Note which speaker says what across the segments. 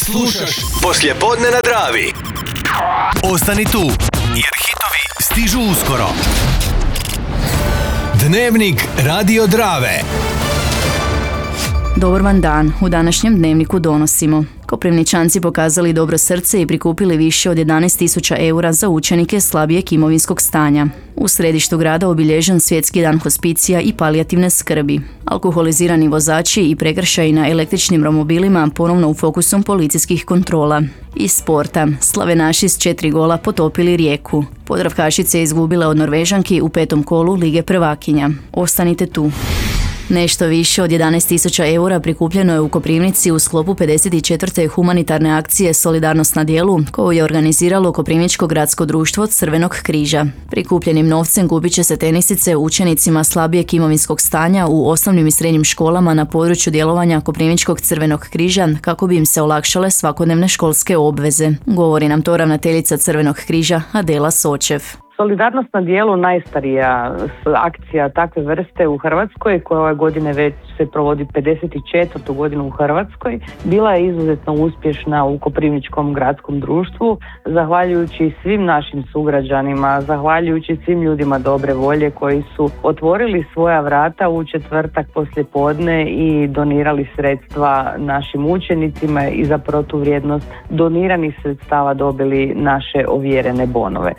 Speaker 1: Slušaš Poslijepodne na Dravi. Ostani tu, jer hitovi stižu uskoro. Dnevnik Radio Drave.
Speaker 2: Dobar vam dan, u današnjem dnevniku donosimo. Koprivničanci pokazali dobro srce i prikupili više od 11.000 eura za učenike slabijeg imovinskog stanja. U središtu grada obilježen Svjetski dan hospicija i palijativne skrbi. Alkoholizirani vozači i prekršaji na električnim romobilima ponovno u fokusu policijskih kontrola. Iz sporta, slavenaši s 4 gola potopili Rijeku. Podravkašice izgubile od Norvežanki u 5. kolu Lige prvakinja. Ostanite tu. Nešto više od 11.000 eura prikupljeno je u Koprivnici u sklopu 54. humanitarne akcije Solidarnost na djelu, koju je organiziralo Koprivničko gradsko društvo Crvenog križa. Prikupljenim novcem kupit će se tenisice učenicima slabijeg imovinskog stanja u osnovnim i srednjim školama na području djelovanja Koprivničkog Crvenog križa kako bi im se olakšale svakodnevne školske obveze. Govori nam to ravnateljica Crvenog križa Adela Sočev.
Speaker 3: Solidarnost na djelu najstarija akcija takve vrste u Hrvatskoj, koja ove godine već se provodi 54. godinu u Hrvatskoj, bila je izuzetno uspješna u Koprivničkom gradskom društvu, zahvaljujući svim našim sugrađanima, zahvaljujući svim ljudima dobre volje koji su otvorili svoja vrata u četvrtak poslijepodne i donirali sredstva našim učenicima i za protuvrijednost doniranih sredstava dobili naše ovjerene bonove.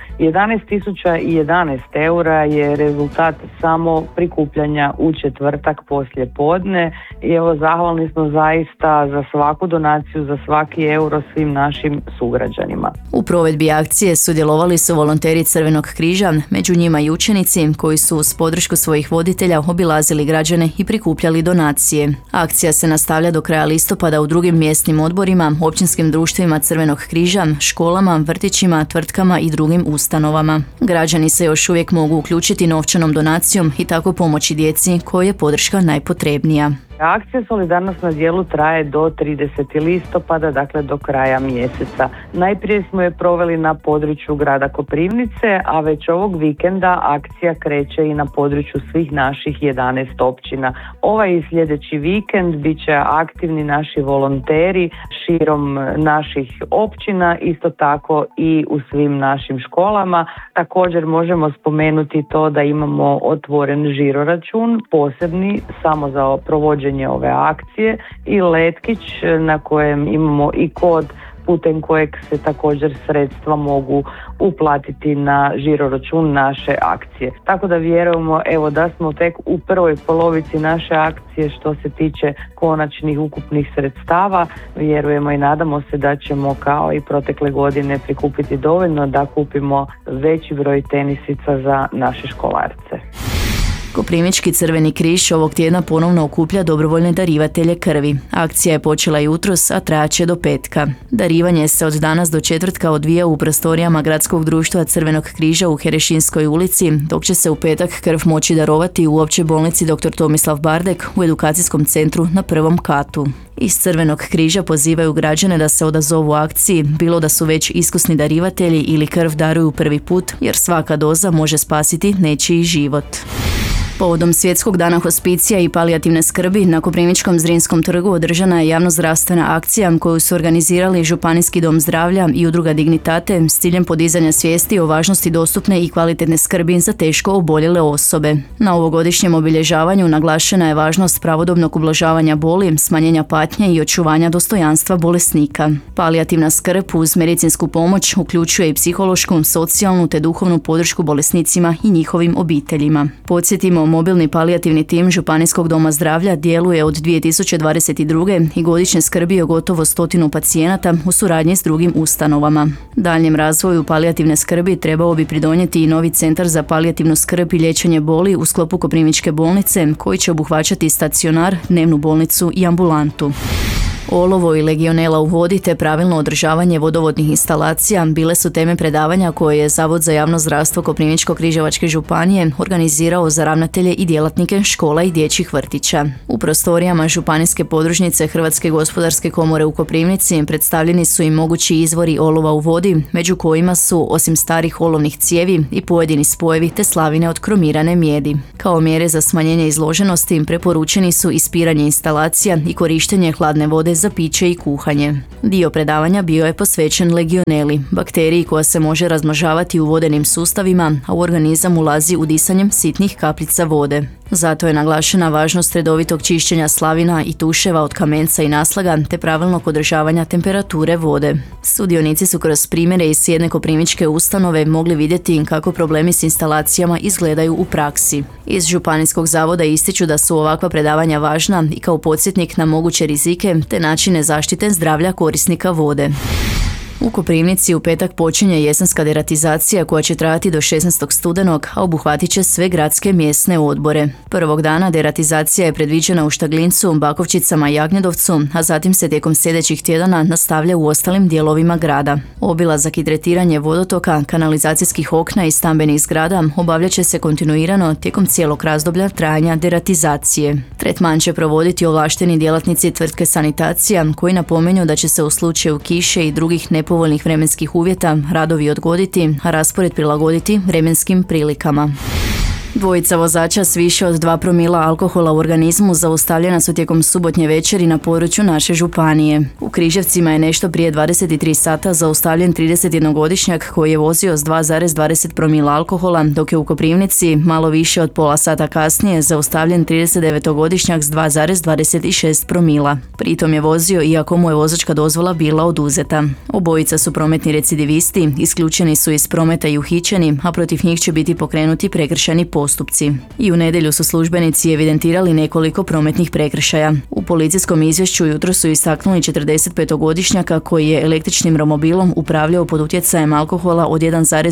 Speaker 3: 11.011 eura je rezultat samo prikupljanja u četvrtak poslije podne i evo zahvalni smo zaista za svaku donaciju, za svaki euro svim našim sugrađanima.
Speaker 2: U provedbi akcije sudjelovali su volonteri Crvenog križa, među njima i učenici koji su uz podršku svojih voditelja obilazili građane i prikupljali donacije. Akcija se nastavlja do kraja listopada u drugim mjesnim odborima, općinskim društvima Crvenog križa, školama, vrtićima, tvrtkama i drugim ustanovama. Građani se još uvijek mogu uključiti novčanom donacijom i tako pomoći djeci kojoj je podrška najpotrebnija.
Speaker 3: Akcija Solidarnost na djelu traje do 30. listopada, dakle do kraja mjeseca. Najprije smo je proveli na području grada Koprivnice, a već ovog vikenda akcija kreće i na području svih naših 11 općina. Ovaj i sljedeći vikend bit će aktivni naši volonteri širom naših općina, isto tako i u svim našim školama. Također možemo spomenuti to da imamo otvoren žiroračun, posebni samo za provođenje ove akcije i letkić na kojem imamo i kod putem kojeg se također sredstva mogu uplatiti na žiroračun naše akcije. Tako da vjerujemo evo da smo tek u prvoj polovici naše akcije što se tiče konačnih ukupnih sredstava. Vjerujemo i nadamo se da ćemo kao i protekle godine prikupiti dovoljno da kupimo veći broj tenisica za naše školarce.
Speaker 2: Koprivnički Crveni križ ovog tjedna ponovno okuplja dobrovoljne darivatelje krvi. Akcija je počela jutros, a trajaće do petka. Darivanje se od danas do četvrtka odvija u prostorijama Gradskog društva Crvenog križa u Herešinskoj ulici, dok će se u petak krv moći darovati u općoj bolnici dr. Tomislav Bardek u edukacijskom centru na 1. katu. Iz Crvenog križa pozivaju građane da se odazovu akciji, bilo da su već iskusni darivatelji ili krv daruju prvi put, jer svaka doza može spasiti nečiji život. Povodom Svjetskog dana hospicija i palijativne skrbi na Koprivničkom Zrinskom trgu održana je javnozdravstvena akcija koju su organizirali Županijski dom zdravlja i udruga Dignitate s ciljem podizanja svijesti o važnosti dostupne i kvalitetne skrbi za teško oboljele osobe. Na ovogodišnjem obilježavanju naglašena je važnost pravodobnog ublažavanja boli, smanjenja patnje i očuvanja dostojanstva bolesnika. Palijativna skrb uz medicinsku pomoć uključuje i psihološku, socijalnu te duhovnu podršku bolesnicima i njihovim obiteljima. Podsjetimo, mobilni palijativni tim Županijskog doma zdravlja djeluje od 2022. i godišnje skrbio gotovo 100 pacijenata u suradnji s drugim ustanovama. Daljnjem razvoju palijativne skrbi trebao bi pridonijeti i novi centar za palijativnu skrb i liječenje boli u sklopu Koprivničke bolnice koji će obuhvaćati stacionar, dnevnu bolnicu i ambulantu. Olovo i legionela u vodi te pravilno održavanje vodovodnih instalacija bile su teme predavanja koje je Zavod za javno zdravstvo Koprivničko-križevačke županije organizirao za ravnatelje i djelatnike škola i dječjih vrtića. U prostorijama županijske podružnice Hrvatske gospodarske komore u Koprivnici predstavljeni su i mogući izvori olova u vodi, među kojima su osim starih olovnih cijevi i pojedini spojevi te slavine od kromirane mijedi. Kao mjere za smanjenje izloženosti preporučeni su ispiranje instalacija i korištenje hladne vode za piće i kuhanje. Dio predavanja bio je posvećen legioneli, bakteriji koja se može razmnožavati u vodenim sustavima, a u organizam ulazi udisanjem sitnih kapljica vode. Zato je naglašena važnost redovitog čišćenja slavina i tuševa od kamenca i naslaga te pravilnog održavanja temperature vode. Sudionici su kroz primjere iz jedne koprivničke ustanove mogli vidjeti kako problemi s instalacijama izgledaju u praksi. Iz Županijskog zavoda ističu da su ovakva predavanja važna i kao podsjetnik na moguće rizike te načine zaštite zdravlja korisnika vode. U Koprivnici u petak počinje jesenska deratizacija koja će trajati do 16. studenog, a obuhvatit će sve gradske mjesne odbore. Prvog dana deratizacija je predviđena u Štaglincu, Bakovčicama i Jagnjedovcu, a zatim se tijekom sljedećih tjedana nastavlja u ostalim dijelovima grada. Obilazak i tretiranje vodotoka, kanalizacijskih okna i stambenih zgrada obavljat će se kontinuirano tijekom cijelog razdoblja trajanja deratizacije. Tretman će provoditi ovlašteni djelatnici tvrtke Sanitacija koji napominju da će se u slučaju kiše i drugih nepovoljnih vremenskih uvjeta radovi odgoditi, a raspored prilagoditi vremenskim prilikama. Dvojica vozača s više od 2 promila alkohola u organizmu zaustavljena su tijekom subotnje večeri na području naše županije. U Križevcima je nešto prije 23 sata zaustavljen 31-godišnjak koji je vozio s 2,20 promila alkohola, dok je u Koprivnici malo više od pola sata kasnije zaustavljen 39-godišnjak s 2,26 promila. Pritom je vozio iako mu je vozačka dozvola bila oduzeta. Obojica su prometni recidivisti, isključeni su iz prometa i uhićeni, a protiv njih će biti pokrenuti prekršajni postupci. I u nedjelju su službenici evidentirali nekoliko prometnih prekršaja. U policijskom izvješću jutro su istaknuli 45-godišnjaka koji je električnim romobilom upravljao pod utjecajem alkohola od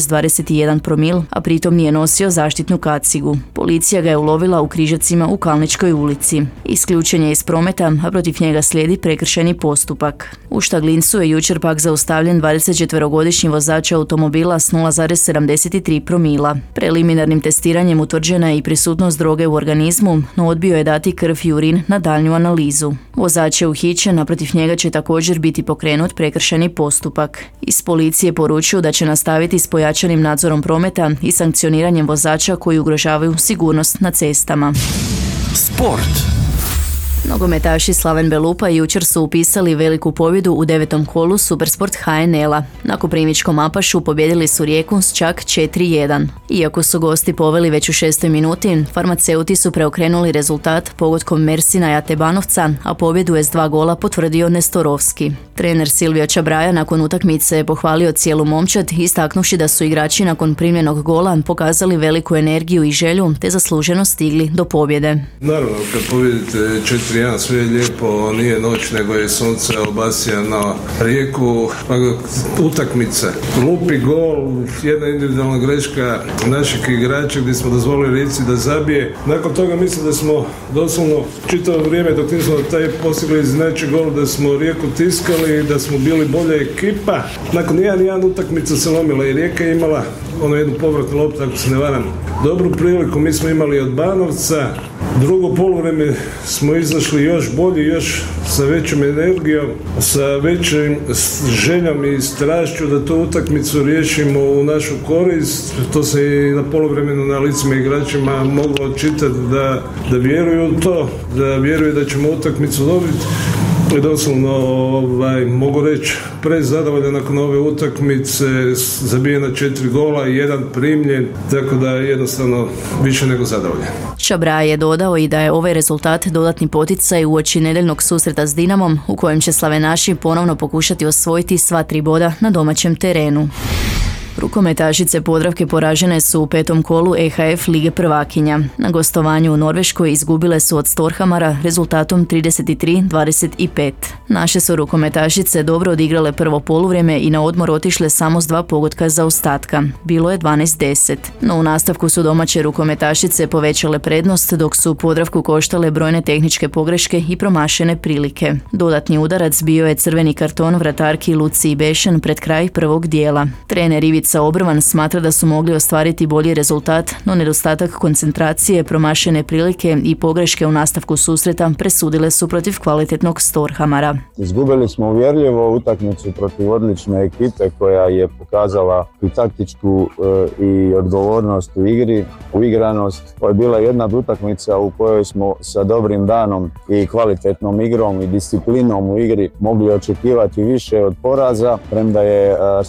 Speaker 2: 1,21 promil, a pritom nije nosio zaštitnu kacigu. Policija ga je ulovila u Križevcima u Kalničkoj ulici. Isključen je iz prometa, a protiv njega slijedi prekršajni postupak. U Štaglincu je jučer pak zaustavljen 24-godišnji vozač automobila s 0,73 promila. Preliminarnim testiranjem utvrđena je i prisutnost droge u organizmu, no odbio je dati krv i urin na daljnju analizu. Vozač je uhićen, a protiv njega će također biti pokrenut prekršajni postupak. Iz policije poručuju da će nastaviti s pojačanim nadzorom prometa i sankcioniranjem vozača koji ugrožavaju sigurnost na cestama.
Speaker 1: Sport.
Speaker 2: Nogometaši Slaven Belupa jučer su upisali veliku pobjedu u 9. kolu Supersport HNL-a. Na koprivničkom Apašu pobjedili su Rijeku s čak 4:1. Iako su gosti poveli već u 6. minuti, farmaceuti su preokrenuli rezultat pogodkom Mersina Jatebanovca, a pobjedu je s 2 gola potvrdio Nestorovski. Trener Silvio Čabraja nakon utakmice je pohvalio cijelu momčad, istaknuvši da su igrači nakon primljenog gola pokazali veliku energiju i želju te zasluženo stigli do pobjede.
Speaker 4: Naravno, kad pobjedite 4:1, sve je lijepo, nije noć nego je sunce obasja na Rijeku, pa utakmice. Lupi gol, jedna individualna greška naših igrača gdje smo dozvolili Rijeci da zabije. Nakon toga mislim da smo doslovno čitavo vrijeme dok nismo taj postigli iznenađeni gol da smo Rijeku tiskali, da smo bili bolja ekipa. Nakon 1:1 utakmica se lomila i Rijeka je imala jednu povratnu loptu, ako se ne varam. Dobru priliku mi smo imali od Banovca. Drugo poluvreme smo izašli još bolji, još sa većom energijom, sa većim željom i strašću da tu utakmicu riješimo u našu korist. To se i na poluvremenu na licima igračima moglo čitati da vjeruju u to, da vjeruju da ćemo utakmicu dobiti. I doslovno mogu reći prezadovoljan nakon ove utakmice, zabijena 4 gola i 1 primljen, tako da je jednostavno više nego zadovoljan.
Speaker 2: Čabraja je dodao i da je ovaj rezultat dodatni poticaj uoči nedjeljnog susreta s Dinamom u kojem će slavenaši ponovno pokušati osvojiti sva 3 boda na domaćem terenu. Rukometašice Podravke poražene su u 5. kolu EHF Lige prvakinja. Na gostovanju u Norveškoj izgubile su od Storhamara rezultatom 33-25. Naše su rukometašice dobro odigrale prvo poluvrijeme i na odmor otišle samo s 2 pogotka zaostatka. Bilo je 12-10. No u nastavku su domaće rukometašice povećale prednost dok su Podravku koštale brojne tehničke pogreške i promašene prilike. Dodatni udarac bio je crveni karton vratarki Luciji Bešen pred kraj prvog dijela. Trener Ivica Ivica Obrvan smatra da su mogli ostvariti bolji rezultat, no nedostatak koncentracije, promašene prilike i pogreške u nastavku susreta presudile su protiv kvalitetnog Storhamara.
Speaker 5: Izgubili smo uvjerljivo utakmicu protiv odlične ekipe koja je pokazala i taktičku i odgovornost u igri, uigranost. Ovo je bila jedna od utakmica u kojoj smo sa dobrim danom i kvalitetnom igrom i disciplinom u igri mogli očekivati više od poraza, premda je